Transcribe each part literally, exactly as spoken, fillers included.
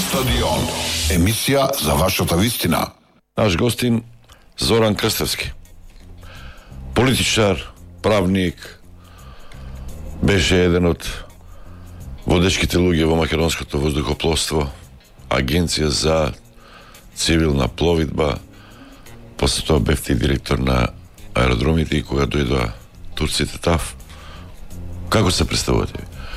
Стадион. Емисија за вашата вистина. Наш гостин Зоран Крстевски. Политичар, правник, беше еден од водечките луѓе во македонското воздухопловство, Агенција за цивилна пловидба. После тоа бевте и директор на аеродромите и кога дојдоа турците тав. Како се представувате?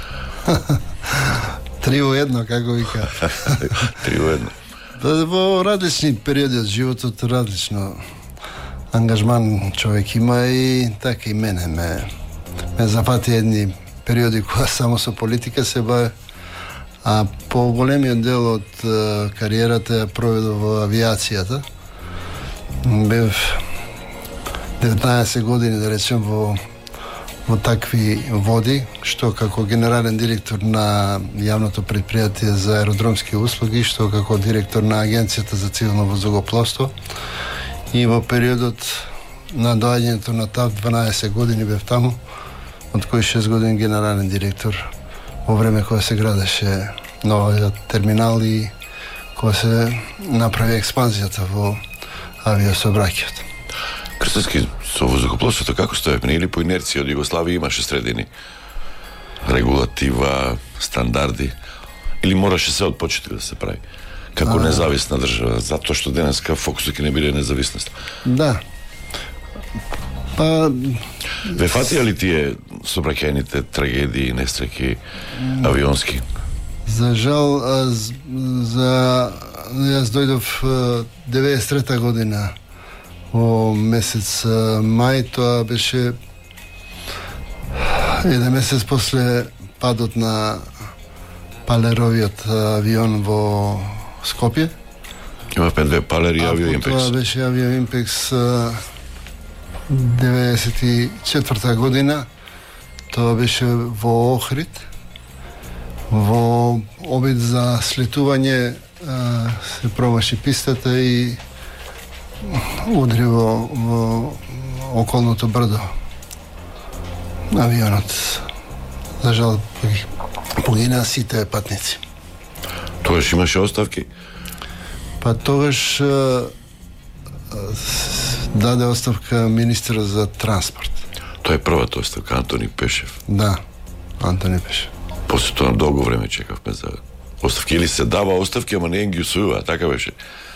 Три во едно, како вика. Три во едно. Во различни периоди од животот различно ангажман човек има и така и мене ме, ме зафати едни периоди кога само со политика се баве, а по големиот дел од кариерата ја проведов во авиацијата. Бев деветнаесет години, да речем, во во такви води, што како генерален директор на јавното предпријатие за аеродромски услуги, што како директор на Агенцијата за цивилно воздухопловство. И во периодот на доаѓањето на ТАВ дванаесет години бев таму, од кои шест години генерален директор во време кога се градеше новиот терминал и кога се направи експанзијата во авиосообраќајот. Крстевски, со воздухопловството како стоевме? Или по инерција од Југославија имаше средини? Регулатива, стандарди? Или мораше се од почеток да се прави? Како а... независна држава? Затоа што денеска фокусот ќе не биде независност. Да. Па... Ве фатија ли тие сообраќајните трагедии, нестреки, авионски? За жал, аз, за... јас дојдов деветдесет и трета година во месец мај, тоа беше еден месец после падот на Палеровиот авион во Скопје. Имавме две Палери и Авиоимпекс. Тоа беше Авиоимпекс деветдесет и четврта година. Тоа беше во Охрид. Во обид за слетување се промаши пистата и удри во, во околното брдо авионот. За жал погина сите патници. Тогаш имаше оставки? Па тогаш а, даде оставка министерот за транспорт. Тоа е првата оставка, Антони Пешев. Да, Антони Пешев. После тоа долго време чекавме за оставки. Или се дава оставки, ама не ги усвојува, така беше?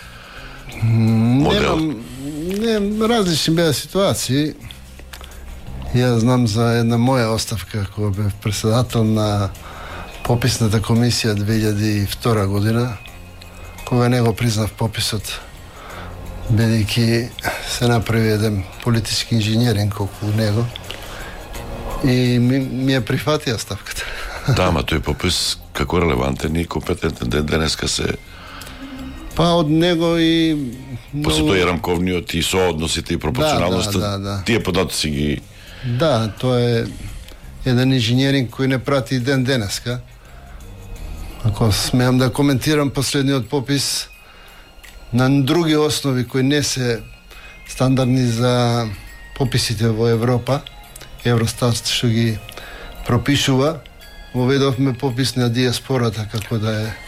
Модел. Немам, не, различни беа ситуации. Ја знам за една моја оставка кога бев председател на пописната комисија две илјади и втора година, кога не го признав пописот, бидејќи се направи еден политички инженеринг околу него и ми, ми ја прифатија оставката. Да, ама тој попис како релевантен и компетентен ден денеска се... Па од него и... После тој е рамковниот и соодносите и пропорционалноста, да, да, да. Тие податоци ги... Да, тоа е еден инженеринг кој не прати и ден денеска. Ако смеам да коментирам последниот попис на други основи кои не се стандардни за пописите во Европа, Евростат што ги пропишува, воведовме попис на диаспората како да е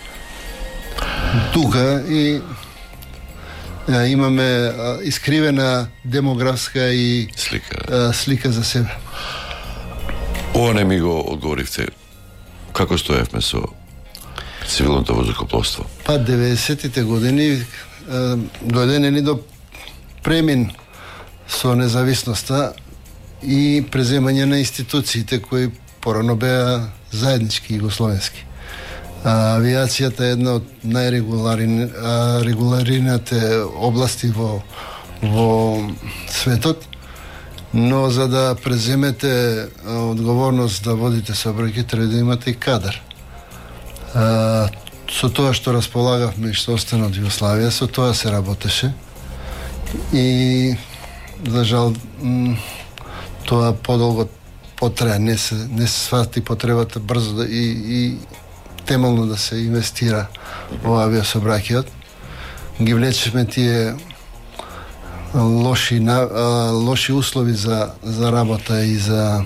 тука и а, имаме а, искривена демографска и слика. А, слика за себе. Ова не ми го одговоривте. Како стоевме со цивилното воздухопловство? Па деветдесетите години а, дојде ни до премин со независноста и преземање на институциите кои порано беа заеднички југословенски. А, авиацијата е една од најрегуларините области во, во светот, но за да преземете одговорност да водите сообраќај треба да имате и кадар. А, со тоа што располагавме и што остана од Југославија, со тоа се работеше и за жал тоа подолго потрае, не се, не се свати потребата брзо да, и, и темелно да се инвестира во авиосообраќајот. Ги влечеме тие лоши, а, лоши услови за, за работа и за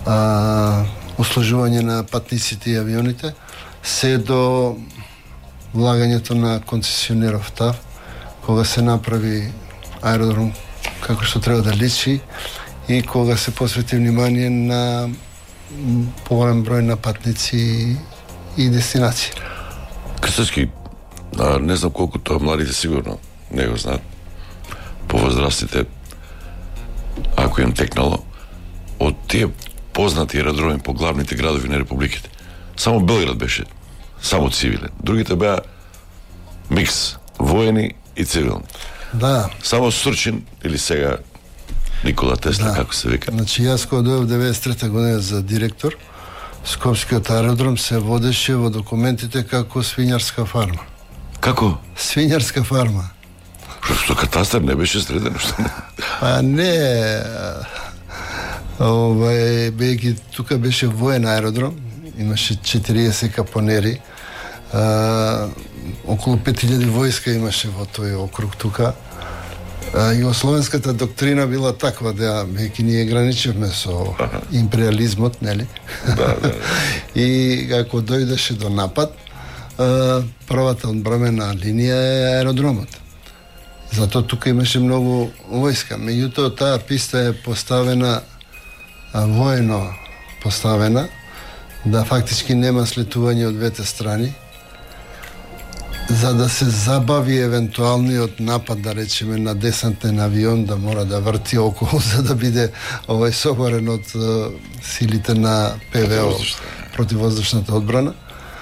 а, услужување на патниците и авионите, се до влагањето на концесионеров ТАВ, кога се направи аеродром како што треба да личи и кога се посвети внимание на поголем број на патници и дестинации. Крстевски, а, не знам колку тоа младите сигурно не го знаат. По возрастите, ако им текнало, од тие познати аеродроми по главните градови на републиките, само Белград беше само цивилен. Другите беа микс, воени и цивилни. Да. Само Сурчин или сега Никола Тесла, да, како се вика. Значи, јас кога дојав деветдесет и трета година за директор, Скопскиот аеродром се водеше во документите како свињарска фарма. Како? Свињарска фарма. Што катастар не беше среден? Па не, овај, бејќи тука беше воен аеродром, имаше четириесет капонери, а, околу пет илјади војска имаше во тој округ тука. А, југословенската доктрина била таква да веќе ние граничевме со империализмот, нели? Да, да. И како дојдеше до напад, а, првата одбранена линија е аеродромот. Зато тука имаше многу војска. Меѓутоа таа писта е поставена а, воено поставена, да фактички нема слетување од двете страни, за да се забави евентуалниот напад, да речеме, на десантен авион да мора да врти околу за да биде овој соборен од uh, силите на ПВО, противоздушната одбрана.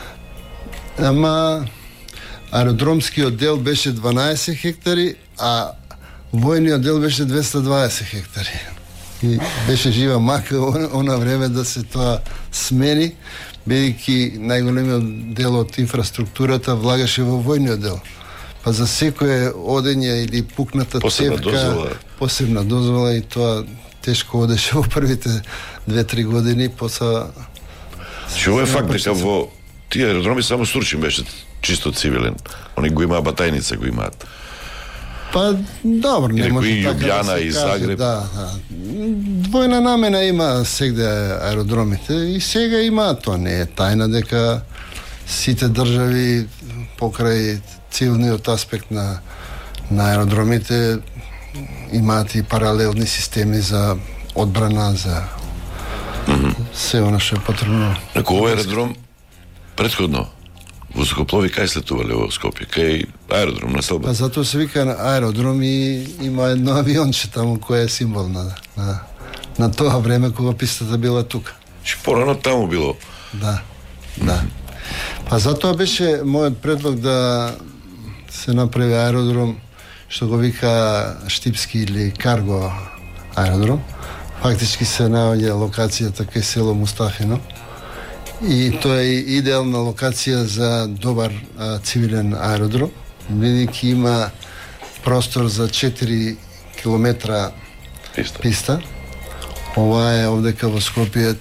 Ама аеродромскиот дел беше дванаесет хектари, а војниот дел беше двесте и дваесет хектари. И беше жива мака она време да се тоа смени, бидејќи најголемиот дел од инфраструктурата влагаше во војниот дел. Па за секое одење или пукната посебна цевка, дозвола. посебна дозвола, и тоа тешко одеше во првите две-три години, после... Што е факт дека во тие аеродроми само Сурчин беше чисто цивилен. Они го имаа Батајница, го имаат. Па, добро, не може и така Јубљана да се и каже, Загреб. Да, да. Двојна намена има сегде аеродромите и сега има, тоа не е тајна дека сите држави покрај цивилниот аспект на на аеродромите имаат и паралелни системи за одбрана, за mm -hmm. се она што е потребно. Ако овој аеродром претходно воздухоплови кај слетувале во Скопје, кај аеродром на Селба. Па затоа се вика аеродром и има едно авионче таму кој е символ на, на, на тоа време кога пистата била тука. Чи порано таму било? Да, да. Па затоа беше мојот предлог да се направи аеродром што го вика Штипски или Карго аеродром. Фактички се наоѓа локацијата кај село Мустафино. И тоа е идеална локација за добар а, цивилен аеродром, бидејќи има простор за четири километра писта. писта. Ова е овдека во Скопје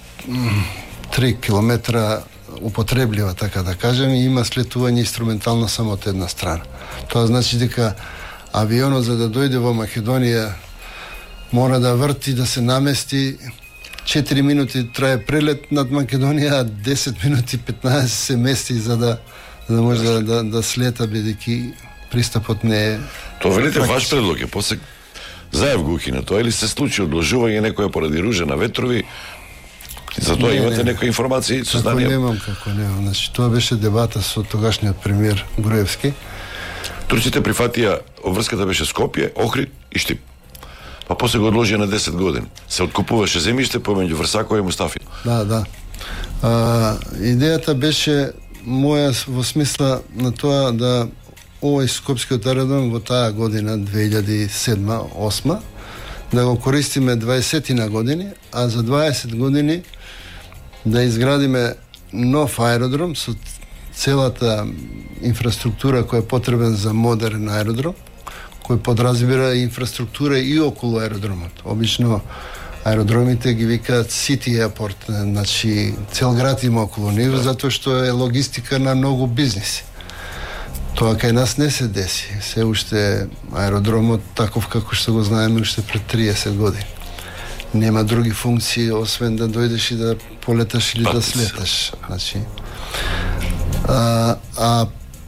три километра употреблива, така да кажем, и има слетување инструментално само од една страна. Тоа значи дека авионот за да дојде во Македонија мора да врти, да се намести. четири минути трае прелет над Македонија, десет минути петнаесет се мести за да за да може да, да, да слета, бидејќи пристапот не е... Тоа велите ваш предлог е, после заев го укина тоа, или се случи одложување некоја поради ружа на ветрови, за тоа имате некоја информација и сознание? Како немам, како немам. Значи, тоа беше дебата со тогашниот премиер Груевски. Турците прифатија, обврската беше Скопје, Охрид и Штип. Па после го одложија на десет години. Се откупуваше земјиште помеѓу Врсакова и Мустафи. Да, да. А, идејата беше моја во смисла на тоа да овој Скопскиот аеродром во таа година, две илјади и седма осма, да го користиме дваесет години, а за дваесет години да изградиме нов аеродром со целата инфраструктура која е потребен за модерен аеродром, кој подразбира инфраструктура и околу аеродромот. Обично аеродромите ги викаат City Airport, значи цел град има околу нив, затоа што е логистика на многу бизниси. Тоа кај нас не се деси. Се уште аеродромот таков како што го знаеме уште пред триесет години. Нема други функции освен да дојдеш и да полеташ или да слеташ. Значи, а, а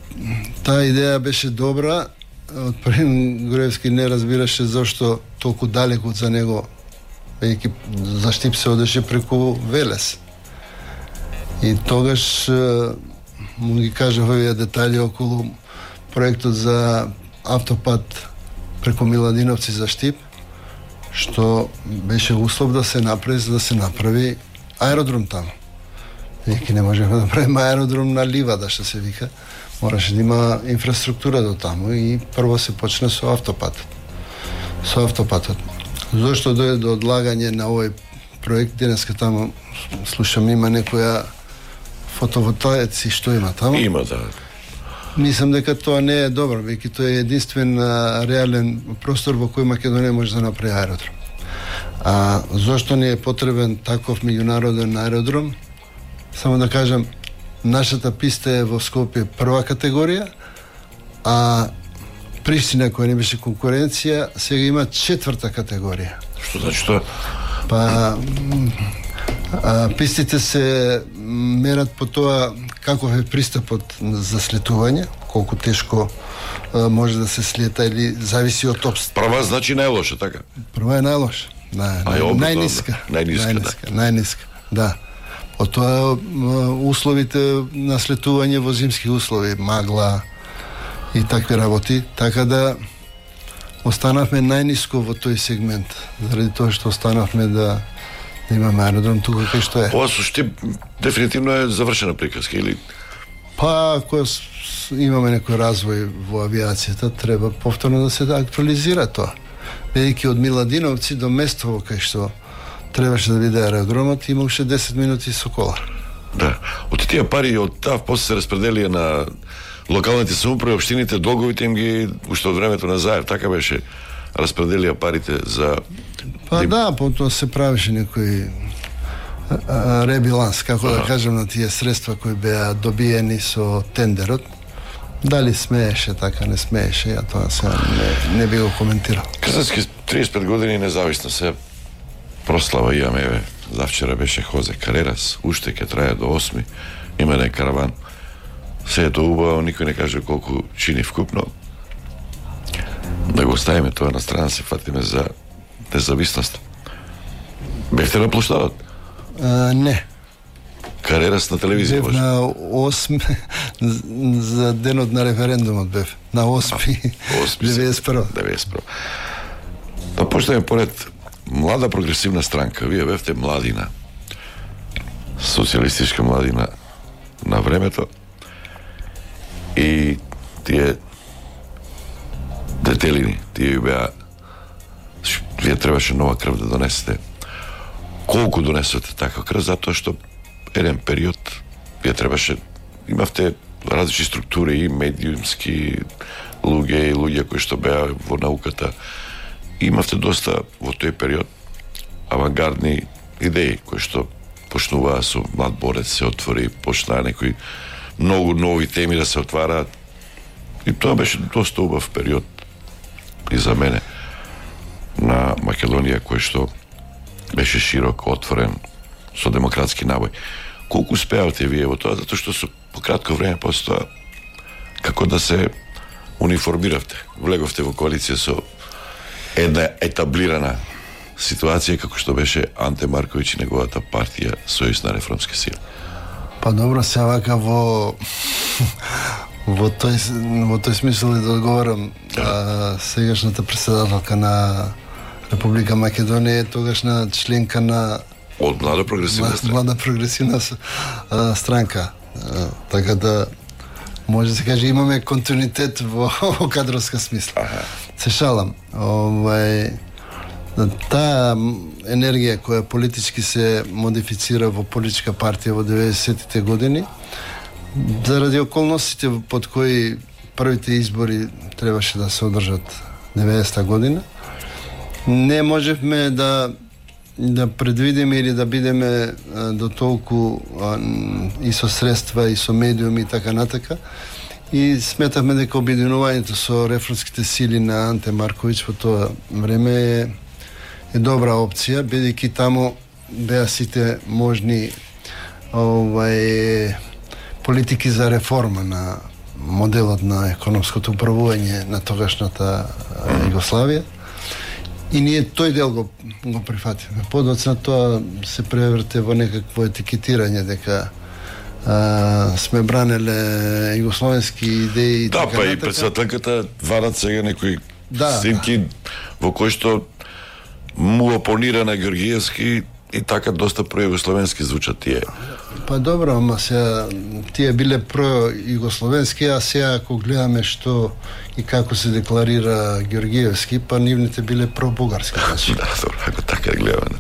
таа идеја беше добра. Отпрем Груевски не разбираше зашто толку далеку за него, веќе за Штип се одеше преку Велес. И тогаш му ги кажав овие детали околу проектот за автопат преку Миладиновци за Штип, што беше услов да се направи, за да се направи аеродром таму. Веќе не можеме да правиме аеродром на ливада, што се вика. Мораше да има инфраструктура до таму и прво се почна со автопатот. Со автопатот. Зошто дојде до одлагање на овој проект? Денеска таму слушам има некоја фотоволтаици што има таму. Има, да. Мислам дека тоа не е добро, веќе тоа е единствен а, реален простор во кој Македонија може да направи аеродром. А зошто не е потребен таков меѓународен аеродром? Само да кажам, нашата писта е во Скопје прва категорија, а Приштина, која не беше конкуренција, сега има четврта категорија. Што значи тоа? Па а, пистите се мерат по тоа каков е пристапот за слетување, колку тешко а, може да се слета или зависи од обст. Прва значи најлоша, така? Прва е најлоша. На, А, обратно, најниска. најниска, најниска, да. Најниска, да. Од тоа условите на слетување во зимски услови, магла и такви работи, така да останавме најниско во тој сегмент, заради тоа што останавме да, да имаме аеродром тука кај што е. Ова со Штип дефинитивно е завршена приказка, или? Па, ако имаме некој развој во авиацијата, треба повторно да се актуализира тоа. Бидејќи од Миладиновци до местово кај што требаше да биде аеродромот, има уште десет минути со кола. Да. Од тие пари од таа после се распределија на локалните самоуправи, општините, долговите им ги уште од времето на Заев, така беше, распределија парите за... Па да, потоа се правеше некој а, ребиланс, како ага. Да кажем, на тие средства кои беа добиени со тендерот. Дали смееше така, не смееше, ја тоа сега не, не би го коментирал. Казацки триесет и пет години независно се прослава имаме, еве, завчера беше Хозе Карерас, уште ќе трае до осми, има еден караван. Се е тоа убаво, никој не каже колку чини вкупно. Да го оставиме тоа на страна, се фатиме за независност. Бевте на площадот? А, не. Карерас на телевизија, бев на осми за денот на референдумот бев. На осми, деветдесет и прва. деветдесет и прва. Да почнеме поред млада прогресивна странка. Вие бевте младина. Социјалистичка младина на времето. И тие детелини, тие беа, вие требаше нова крв да донесете. Колку донесете така крв? Затоа што еден период вие требаше, имавте различни структури и медиумски луѓе и луѓе кои што беа во науката. Имавте доста во тој период авангардни идеи кои што почнуваа со млад борец, се отвори, почнаа некои многу нови теми да се отвараат. И тоа беше доста убав период и за мене на Македонија, кој што беше широк, отворен, со демократски набој. Колку успеавте вие во тоа, затоа што со по кратко време после тоа, како да се униформиравте, влеговте во коалиција со една етаблирана ситуација како што беше Анте Марковиќ и неговата партија Сојуз на реформски сили. Па добро, се вака во во тој во тој смисол да одговорам, да. Сегашната претседателка на Република Македонија е тогашна членка на од млада прогресивна странка. Млада прогресивна а, странка. А, така да може да се каже имаме континуитет во, во кадровска смисла. Ага. Се шалам. Овај таа енергија која политички се модифицира во политичка партија во деветдесетите години, заради околностите под кои првите избори требаше да се одржат деветдесета година, не можевме да да предвидиме или да бидеме а, до толку а, и со средства и со медиуми и така натака. И сметавме дека обединувањето со реформските сили на Анте Марковиќ во тоа време е, е добра опција, бидејќи таму беа сите можни овај политики за реформа на моделот на економското управување на тогашната Југославија. И ние тој дел го, го прифатиме. Подоцна тоа се преврте во некакво етикетирање дека а, сме бранеле југословенски идеи. Да, па и председателката варат сега некои да, снимки во кои што му опонира на Георгиевски и така доста пројугословенски звучат тие. Па добро, ама сега тие биле пројугословенски, а сега ако гледаме што и како се декларира Георгиевски, па нивните биле пробугарски. Значи. Да, добро, ако така гледаме.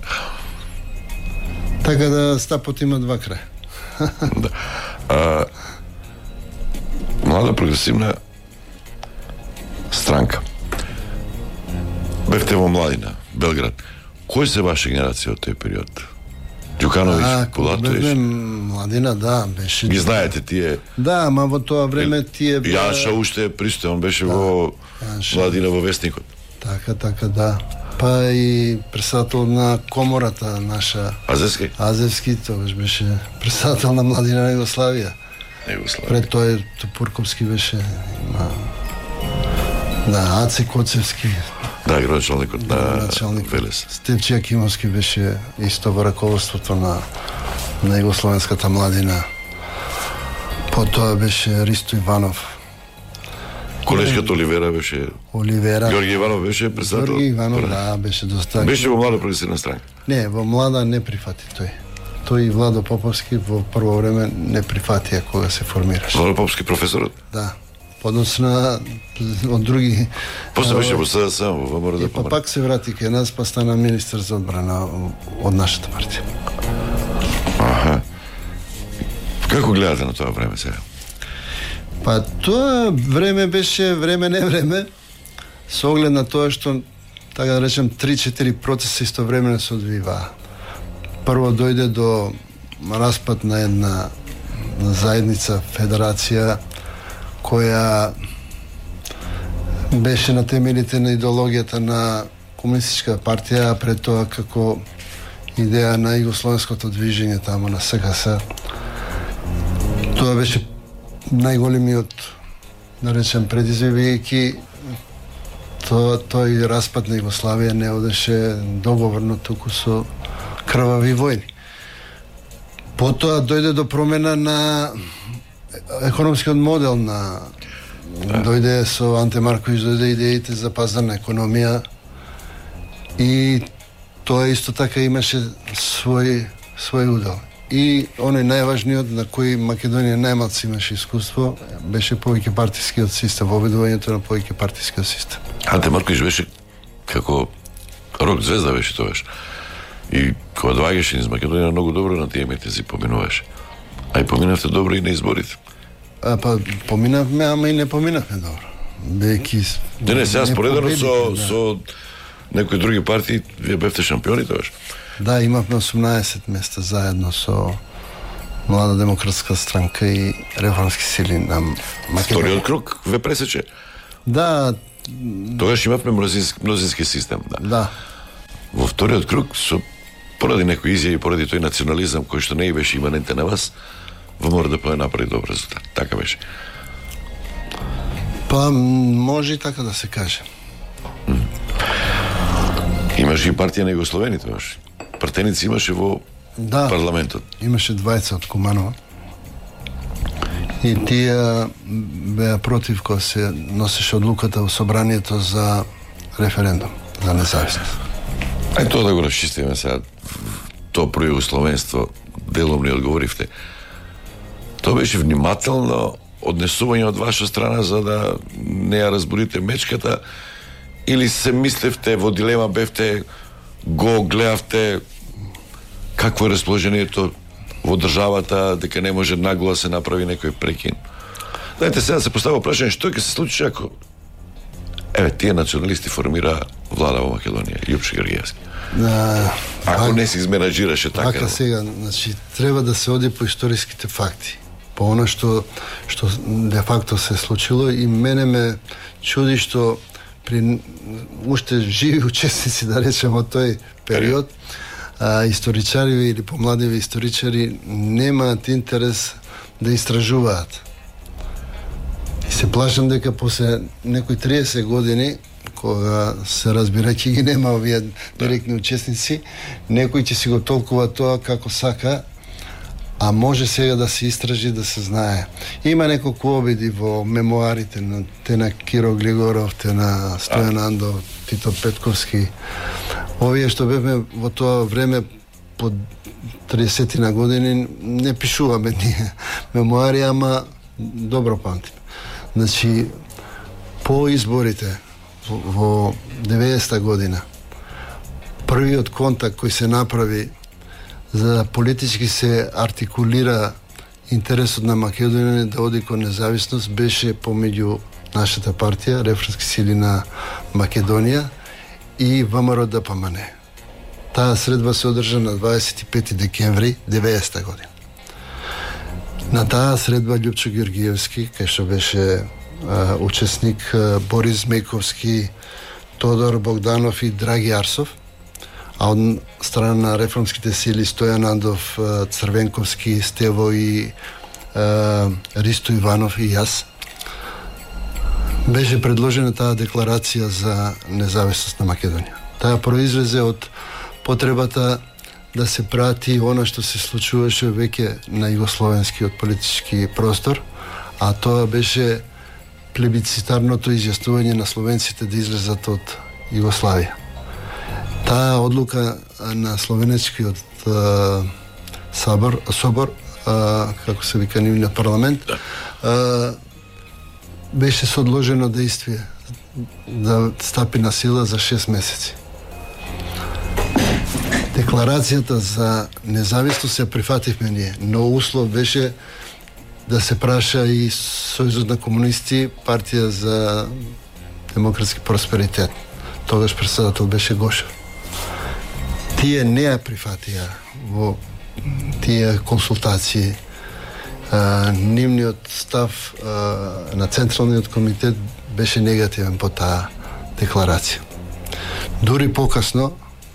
Така да стапот има два краја. Да. А, млада прогресивна странка. Бевте во младина, Белград. Кој се ваша генерација од тој период? Ѓукановиќ, Пулатовиќ? Младина, да, беше. Ги знаете тие? Да, ама во тоа време тие бе... Јанша уште пристој, он беше да, во Јанша. Младина во Вестникот. Така, така, да. Па и председател на комората наша. Азевски? Азевски, тогаш беше председател на Младина на Југославија. Југославија. Пред тој Топурковски беше. Има... Да, Аце Коцевски. Да, градоначалникот на Велес. Степчи Акимовски беше исто во раководството на на Југословенската младина. Потоа беше Ристо Иванов. Колешката Оливера беше... Оливера. Ѓорги Иванов беше председател? Ѓорги Иванов, да, беше доста... Беше во млада прогресивна странка? Не, во млада не прифати тој. Тој и Владо Поповски во прво време не прифатија кога се формираше. Владо Поповски професорот? Да. Подоцна од други... После беше во СДС, во ВМРО да помре. Па пак се врати кај нас, па стана министер за одбрана од нашата партија. Аха. Како гледате на тоа време сега? Па тоа време беше време не време, со оглед на тоа што, така да речем, три-четири процеси истовремено се одвиваа. Прво дојде до распад на една заедница, федерација, која беше на темелите на идеологијата на комунистичка партија, а пред тоа како идеја на југословенското движење тамо на СКС. Тоа беше најголемиот, да речем, предизвик, бидејќи тоа тој распад на Југославија не одеше договорно, туку со крвави војни. Потоа дојде до промена на економскиот модел на да. Дојде со Анте Марковиќ, дојде идеите за пазарна економија и тоа исто така имаше свој свој удел. И оној најважниот на кој Македонија најмалку имаше искуство беше повеќе партискиот систем, воведувањето на повеќе партискиот систем. Анте Марковиќ беше како рок звезда беше тогаш. И кога доаѓаше низ Македонија многу добро на тие метези поминуваше. А и поминавте добро и на изборите. А, па поминавме, ама и не поминавме добро. Бејќи Не, не, сега споредено со, да. со некои други партии, вие бевте шампиони тогаш. Да, имавме осумнаесет места заедно со Млада демократска странка и реформски сили на Македонија. Вториот круг ве пресече. Да. Тогаш имавме мнозински, мнозински систем. Да. Да. Во вториот круг, со поради некои изјави, поради тој национализам кој што не и беше иманентен на вас, во мора да пое направи добар резултат. Така беше. Па може и така да се каже. М. Имаше и партија на Југословени тогаш. Партеници имаше во да, парламентот. Имаше двајца од Куманова. И тие беа против кога се носеше одлуката во собранието за референдум за независност. Ај тоа да го расчистиме сега. Тоа пројугословенство, делом не одговоривте. Тоа беше внимателно однесување од ваша страна за да не ја разбудите мечката, или се мислевте во дилема, бевте, го гледавте какво е расположението во државата, дека не може нагло да се направи некој прекин. Знаете, сега се поставува прашање што ќе се случи ако еве тие националисти формира влада во Македонија, Јупче Георгиевски. Да, ако бак, не се изменаџираше така. Така сега, значи треба да се оди по историските факти. По она што што де факто се случило, и мене ме чуди што при уште живи учесници, да речем, од тој период, а, историчари или помладиви историчари немаат интерес да истражуваат. се плашам дека после некои триесет години, кога се разбира ќе ги нема овие директни учесници, некој ќе си го толкува тоа како сака, а може сега да се истражи, да се знае. Има неколку обиди во мемуарите на те на Киро Глигоров, те на Стојан Андов, Тито Петковски. Овие што бевме во тоа време по тридесет години не пишуваме ние мемуари, ама добро памтим. Значи, по изборите во, во деветдесета година, првиот контакт кој се направи за да политички се артикулира интересот на Македонија да оди кон независност беше помеѓу нашата партија, Реформски сили на Македонија и ВМРО-ДПМН. Таа средба се одржа на дваесет и пети декември деветдесета година. На таа средба Љупчо Георгиевски, кај што беше а, учесник а, Борис Мејковски, Тодор Богданов и Драги Арсов, а од страна на реформските сили Стојан Андов, Црвенковски, Стево и а, Ристо Иванов и јас, беше предложена таа декларација за независност на Македонија. Таа произлезе од потребата да се прати она што се случуваше веќе на југословенскиот политички простор, а тоа беше плебицитарното изјаснување на словенците да излезат од Југославија. Таа одлука на словенечкиот а, сабор, собор, а, како се вика нивниот парламент, а, беше со одложено действие да стапи на сила за шест месеци. Декларацијата за независност ја прифативме ние, но услов беше да се праша и Сојузот на комунисти, партија за демократски просперитет. Тогаш председател беше Гошев. Тие не ја прифатија во тие консултации. А, нивниот став а, на Централниот комитет беше негативен по таа декларација. Дури покасно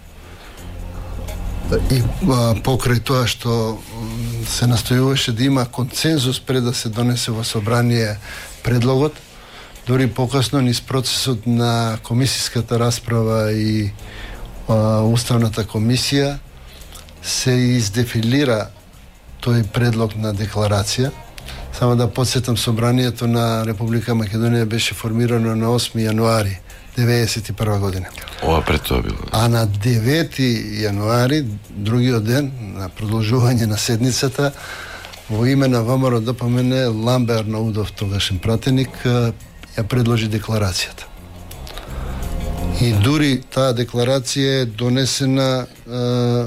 и а, покрај тоа што се настојуваше да има консензус пред да се донесе во собрание предлогот, дури покасно низ процесот на комисиската расправа и а, Уставната комисија се издефилира тој предлог на декларација. Само да подсетам, собранието на Република Македонија беше формирано на осми јануари деветдесет и прва година. Ова пред тоа било. А на девети јануари, другиот ден на продолжување на седницата, во име на ВМРО-ДПМН Ламбер Наудов, тогашен пратеник, ја предложи декларацијата. И дури таа декларација е донесена е,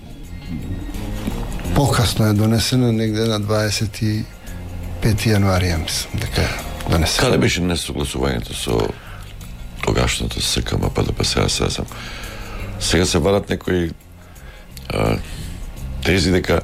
покасно е донесена, негде на дваесет и пети јануари, ја мислам, дека донесена. Каде беше несогласувањето со тогашното СКМ, па да па сега се сам. Сега се варат некои а, тези дека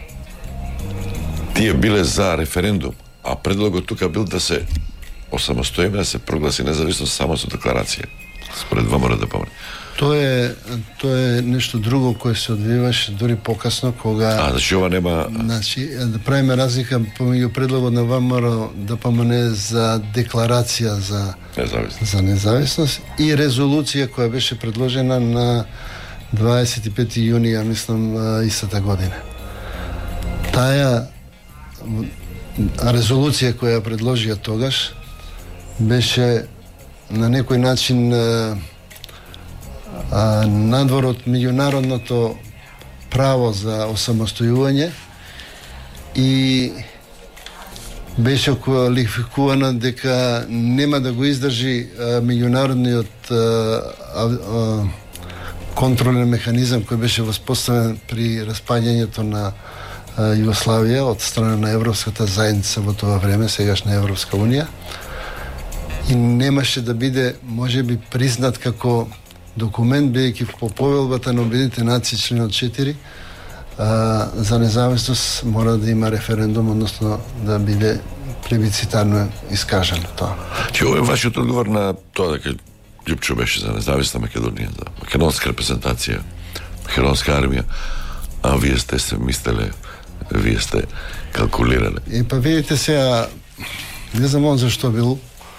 тие биле за референдум, а предлогот тука бил да се осамостоиме, да се прогласи независност само со декларација, според ВМРО-ДПМН. Тоа е, тоа е нешто друго кое се одвиваше дури покасно, кога... А, значи ова нема... Значи, да правиме разлика помеѓу предлогот на ВМРО-ДПМН за декларација за независност. за независност и резолуција која беше предложена на дваесет и пети јуни, ја мислам, истата година. Таа резолуција која ја предложија тогаш беше на некој начин а, надвор од меѓународното право за осамостојување и беше квалификувана дека нема да го издржи а, меѓународниот а, а, контролен механизам кој беше воспоставен при распаѓањето на а, Југославија од страна на Европската заедница во тоа време, сегашна Европска унија, и немаше да биде можеби признат како документ, бидејќи по повелбата на Обединетите нации членот четири а, за независност мора да има референдум, односно да биде плебицитарно искажано тоа. Че ова е вашиот одговор на тоа дека Љупчо беше за независна Македонија, за македонска репрезентација, македонска армија, а вие сте се мислеле, вие сте калкулирале. И па видите сега, Не знам он зашто бил,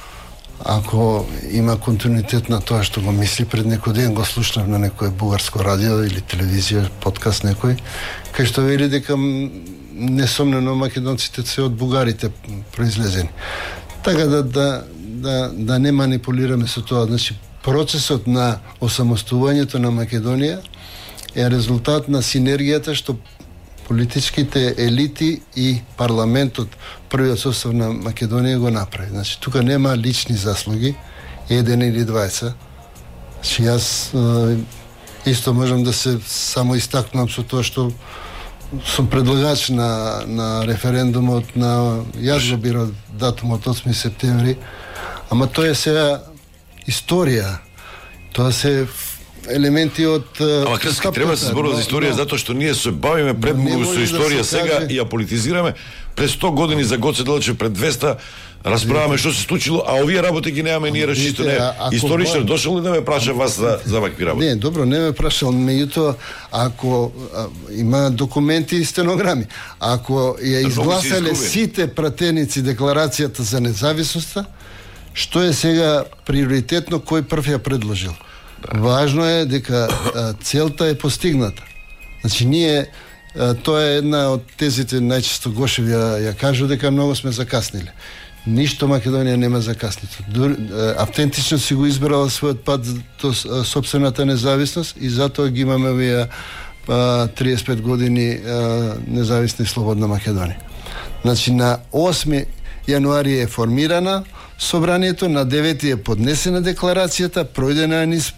ако има континуитет на тоа што го мисли. Пред некој ден го слушнав на некој бугарско радио или телевизија, подкаст некој, кај што вели дека несомнено македонците се од бугарите произлезени. Така да, да, да, да не манипулираме со тоа. Значи, процесот на осамостувањето на Македонија е резултат на синергијата што политичките елити и парламентот, првиот состав на Македонија го направи. Значи, тука нема лични заслуги, еден или двајца. Значи, јас е, исто можам да се само истакнам со тоа што сум предлагач на, на референдумот, на јас го бирав датумот осми септември, ама тоа е сега историја. Тоа се елементи од... Ама Крски, треба да се зборува за историја, но, затоа што ние се бавиме премногу со историја да сега каже... и ја политизираме. Пред сто години за Гоце Делчев, пред двеста, расправаме што се случило, а овие работи ги немаме ние расчистени. Историчар дошол ли да ме праша вас за, за вакви работи? Не, добро, не ме прашал, меѓутоа, ако а, има документи и стенограми, ако ја изгласале сите пратеници декларацијата за независноста, што е сега приоритетно, кој прв ја предложил? Да. Важно е дека а, целта е постигната. Значи, ние, а, тоа е една од тезите, најчесто Гошев ја, ја кажу, дека многу сме закасниле. Ништо Македонија нема закаснито. Автентично си го избрала својот пат до собствената независност и затоа ги имаме овие триесет и пет години а, независна и слободна Македонија. Значи, на осми јануари е формирана собранието, на девети е поднесена декларацијата, пројдена низ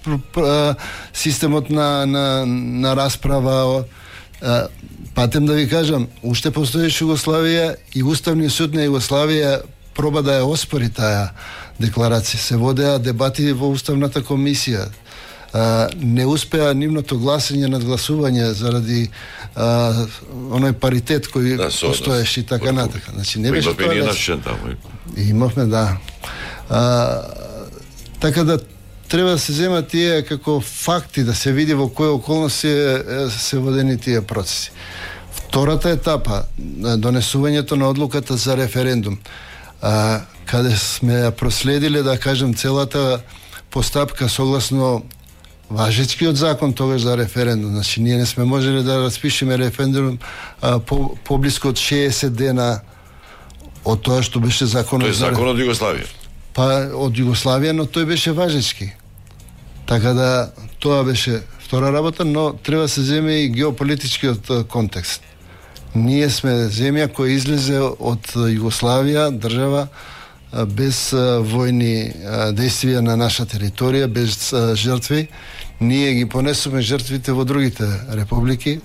системот на, на, на расправа. А, патем да ви кажам, уште постоеше Југославија и Уставниот суд на Југославија проба да ја оспори таа декларација. Се водеа дебати во Уставната комисија. А, не успеа нивното гласање над гласување заради а, оној паритет кој да, постоеше и така натака. Значи не беше тоа лесно. Имавме, да. А, така да треба да се земат тие како факти, да се види во кои околности се, се водени тие процеси. Втората етапа, донесувањето на одлуката за референдум, а, каде сме ја проследиле, да кажем, целата постапка согласно важечкиот закон тогаш за референдум. Значи, ние не сме можеле да распишеме референдум а, по, поблиско од шеесет дена од тоа што беше законот. Тој е закон од Југославија? Па, од Југославија, но тој беше важечки. Така да, тоа беше втора работа, но треба се земе и геополитичкиот контекст. Ние сме земја која излезе од Југославија, држава без војни действија на наша територија, без жртви. Ние ги понесоме жртвите во другите републики.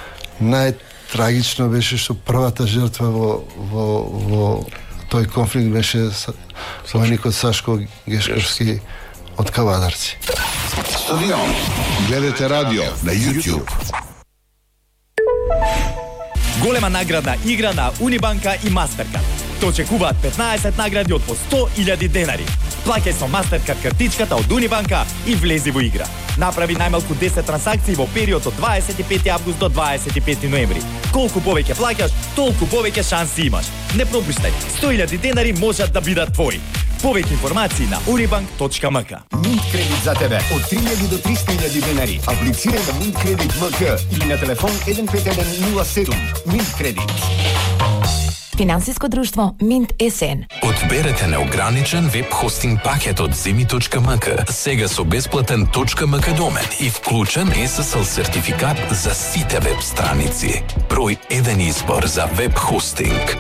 Најтрагично беше што првата жртва во, во, во тој конфликт беше војникот Сашко Гешковски од Кавадарци. Стадион. Гледате радио на YouTube. Голема наградна игра на Унибанка и Мастеркард. Те очекуваат петнаесет награди од по сто илјади денари. Плаќај со Мастеркард картичката од Унибанка и влези во игра. Направи најмалку десет трансакции во период од дваесет и пети август до дваесет и пети ноември. Колку повеќе плаќаш, толку повеќе шанси имаш. Не пропуштај, сто илјади денари можат да бидат твои. Повеќе информации на unibank точка м к. Mint кредит за тебе од три илјади до триста илјади денари. Аплицирај на Mint кредит м к или на телефон еден пет еден нула седум. Mint кредит. Финансиско друштво Mint ес ен. Одберете неограничен веб хостинг пакет од земи точка м к, сега со бесплатен .mk домен и вклучен ес ес ел сертификат за сите веб страници. Број еден избор за веб хостинг.